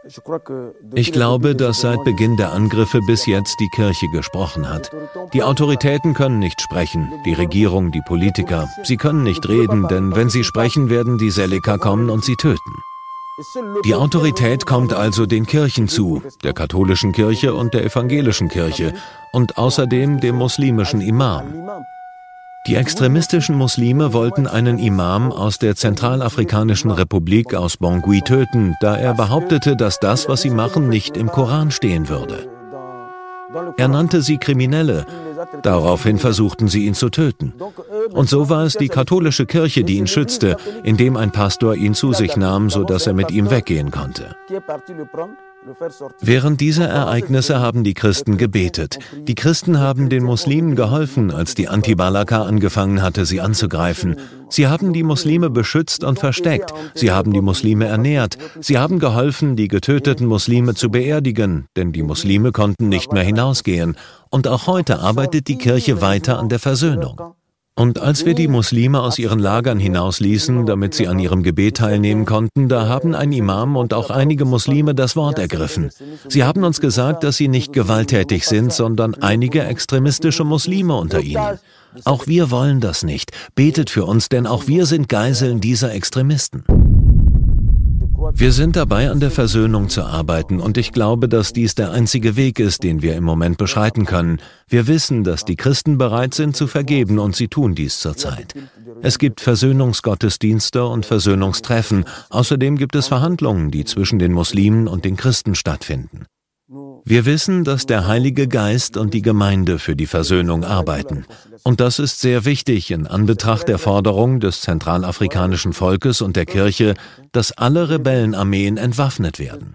Ich glaube, dass seit Beginn der Angriffe bis jetzt die Kirche gesprochen hat. Die Autoritäten können nicht sprechen, die Regierung, die Politiker. Sie können nicht reden, denn wenn sie sprechen, werden die Seleka kommen und sie töten. Die Autorität kommt also den Kirchen zu, der katholischen Kirche und der evangelischen Kirche und außerdem dem muslimischen Imam. Die extremistischen Muslime wollten einen Imam aus der Zentralafrikanischen Republik aus Bangui töten, da er behauptete, dass das, was sie machen, nicht im Koran stehen würde. Er nannte sie Kriminelle. Daraufhin versuchten sie, ihn zu töten. Und so war es die katholische Kirche, die ihn schützte, indem ein Pastor ihn zu sich nahm, sodass er mit ihm weggehen konnte. Während dieser Ereignisse haben die Christen gebetet. Die Christen haben den Muslimen geholfen, als die Anti-Balaka angefangen hatte, sie anzugreifen. Sie haben die Muslime beschützt und versteckt. Sie haben die Muslime ernährt. Sie haben geholfen, die getöteten Muslime zu beerdigen, denn die Muslime konnten nicht mehr hinausgehen. Und auch heute arbeitet die Kirche weiter an der Versöhnung. Und als wir die Muslime aus ihren Lagern hinausließen, damit sie an ihrem Gebet teilnehmen konnten, da haben ein Imam und auch einige Muslime das Wort ergriffen. Sie haben uns gesagt, dass sie nicht gewalttätig sind, sondern einige extremistische Muslime unter ihnen. Auch wir wollen das nicht. Betet für uns, denn auch wir sind Geiseln dieser Extremisten. Wir sind dabei, an der Versöhnung zu arbeiten, und ich glaube, dass dies der einzige Weg ist, den wir im Moment beschreiten können. Wir wissen, dass die Christen bereit sind zu vergeben, und sie tun dies zurzeit. Es gibt Versöhnungsgottesdienste und Versöhnungstreffen. Außerdem gibt es Verhandlungen, die zwischen den Muslimen und den Christen stattfinden. Wir wissen, dass der Heilige Geist und die Gemeinde für die Versöhnung arbeiten. Und das ist sehr wichtig in Anbetracht der Forderung des zentralafrikanischen Volkes und der Kirche, dass alle Rebellenarmeen entwaffnet werden.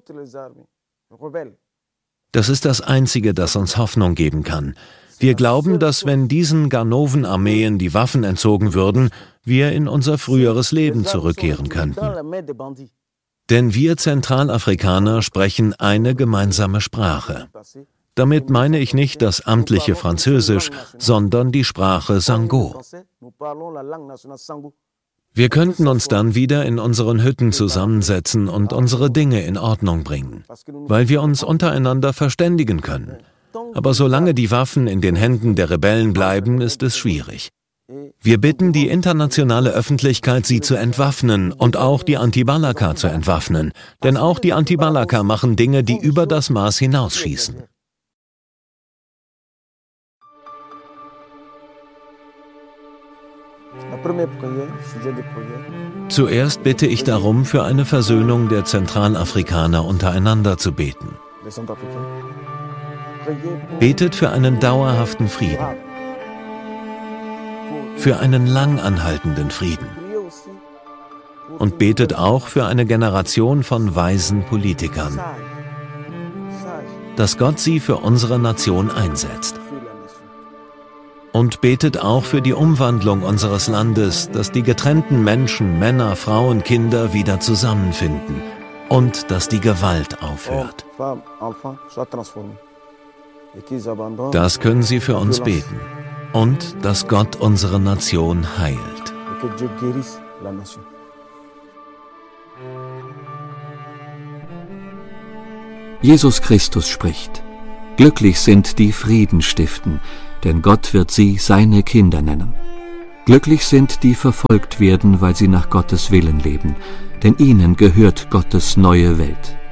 Das ist das Einzige, das uns Hoffnung geben kann. Wir glauben, dass wenn diesen Ganoven-Armeen die Waffen entzogen würden, wir in unser früheres Leben zurückkehren könnten. Denn wir Zentralafrikaner sprechen eine gemeinsame Sprache. Damit meine ich nicht das amtliche Französisch, sondern die Sprache Sango. Wir könnten uns dann wieder in unseren Hütten zusammensetzen und unsere Dinge in Ordnung bringen, weil wir uns untereinander verständigen können. Aber solange die Waffen in den Händen der Rebellen bleiben, ist es schwierig. Wir bitten die internationale Öffentlichkeit, sie zu entwaffnen und auch die Anti-Balaka zu entwaffnen. Denn auch die Anti-Balaka machen Dinge, die über das Maß hinausschießen. Zuerst bitte ich darum, für eine Versöhnung der Zentralafrikaner untereinander zu beten. Betet für einen dauerhaften Frieden. Für einen lang anhaltenden Frieden. Und betet auch für eine Generation von weisen Politikern, dass Gott sie für unsere Nation einsetzt. Und betet auch für die Umwandlung unseres Landes, dass die getrennten Menschen, Männer, Frauen, Kinder wieder zusammenfinden und dass die Gewalt aufhört. Das können Sie für uns beten. Und dass Gott unsere Nation heilt. Jesus Christus spricht: Glücklich sind die Frieden stiften, denn Gott wird sie seine Kinder nennen. Glücklich sind die verfolgt werden, weil sie nach Gottes Willen leben, denn ihnen gehört Gottes neue Welt.